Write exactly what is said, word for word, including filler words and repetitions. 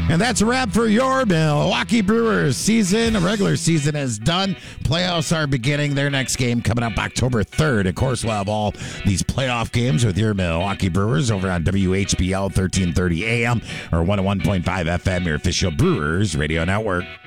And that's a wrap for your Milwaukee Brewers season. A regular season is done. Playoffs are beginning. Their next game coming up October third. Of course, we'll have all these playoff games with your Milwaukee Brewers over on W H B L thirteen thirty A M or one oh one point five F M, your official Brewers radio network.